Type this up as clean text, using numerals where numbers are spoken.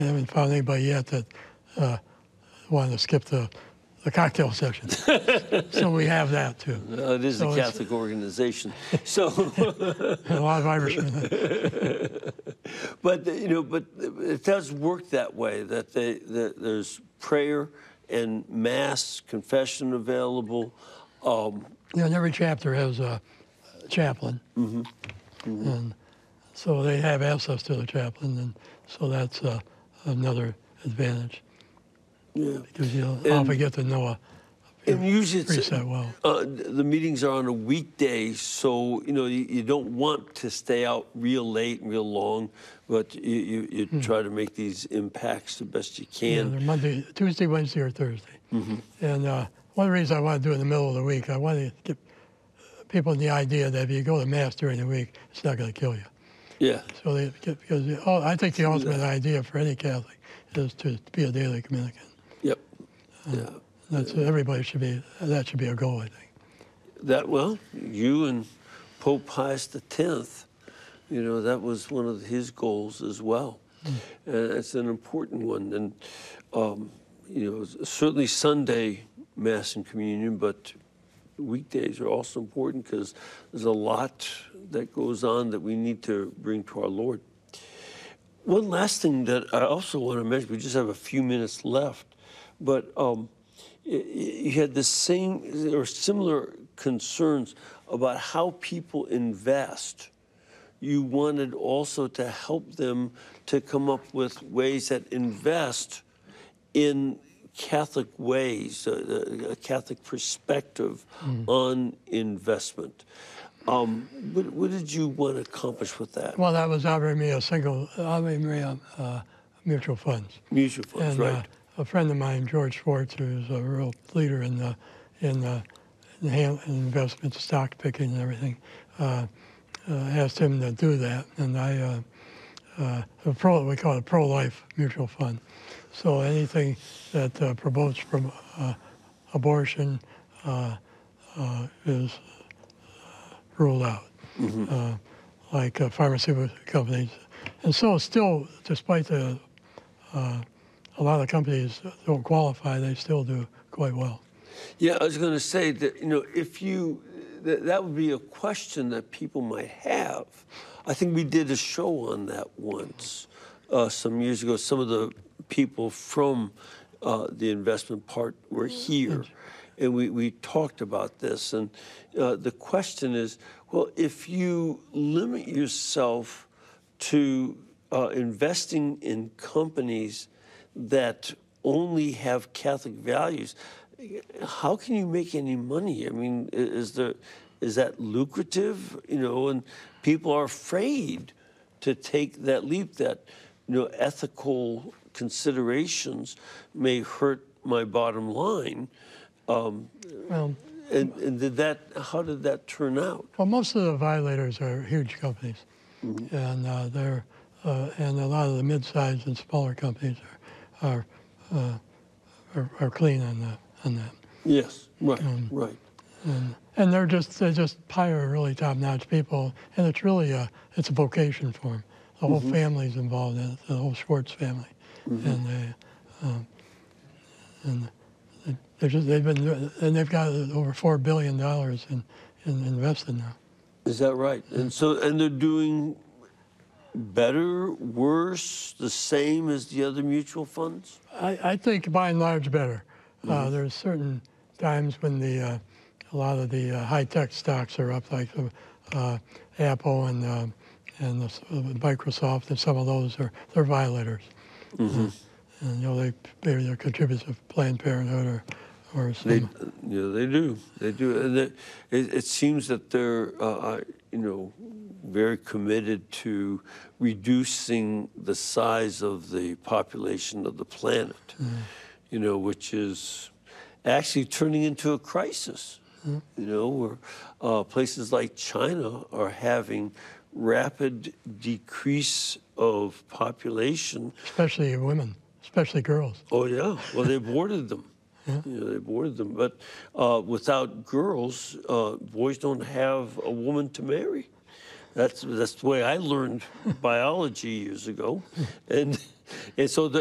haven't found anybody yet that wanted to skip the cocktail section. So we have that too. It is a Catholic organization, so a lot of Irishmen. But but it does work that way. That there's prayer and mass confession available. And every chapter has a chaplain, and so they have access to the chaplain, and so that's another advantage. Yeah, because you often get to know and usually preset well. The meetings are on a weekday, so you don't want to stay out real late and real long, but you try to make these impacts the best you can. Yeah, they're Monday, Tuesday, Wednesday, or Thursday. And one of the reasons I want to do it in the middle of the week, I want to give people the idea that if you go to Mass during the week, it's not going to kill you. Yeah. So because I think the ultimate idea for any Catholic is to be a daily communicant. Yep. Yeah. Everybody should be. That should be a goal, I think. Well, you and Pope Pius X, that was one of his goals as well, and it's an important one. And certainly Sunday Mass and Communion, but weekdays are also important because there's a lot that goes on that we need to bring to our Lord. One last thing that I also want to mention, we just have a few minutes left, but you had the same or similar concerns about how people invest. You wanted also to help them to come up with ways that invest in Catholic ways, a Catholic perspective on investment. What did you want to accomplish with that? Well, that was Ave Maria mutual funds. Mutual funds, and, right. A friend of mine, George Schwartz, who's a real leader in investment, stock picking, and everything, asked him to do that, and we call it pro-life mutual fund. So anything that promotes from abortion is ruled out, like pharmaceutical companies. And so still, despite a lot of companies don't qualify, they still do quite well. Yeah, I was going to say that, if that would be a question that people might have. I think we did a show on that once, some years ago. Some of the people from the investment part were here, and we talked about this. And the question is, well, if you limit yourself to investing in companies that only have Catholic values, how can you make any money? I mean, is that lucrative? And people are afraid to take that leap. That ethical considerations may hurt my bottom line. Well, and how did that turn out? Well, most of the violators are huge companies, and and a lot of the mid-sized and smaller companies are clean on that. Yes, right, right. And they just hire really top-notch people, and it's really it's a vocation for them. The whole family's involved in it, the whole Schwartz family, and they've got over $4 billion in invested now. Is that right? And they're doing better, worse, the same as the other mutual funds? I think by and large better. There's certain times when a lot of the high-tech stocks are up, like Apple and Microsoft, and some of those they're violators. And maybe they're contributors of Planned Parenthood or some. They do. And it seems that they're very committed to reducing the size of the population of the planet, which is actually turning into a crisis. Where places like China are having rapid decrease of population. Especially women, especially girls. Oh, yeah. Well, they boarded them. They boarded them. But without girls, boys don't have a woman to marry. That's the way I learned biology years ago. And And so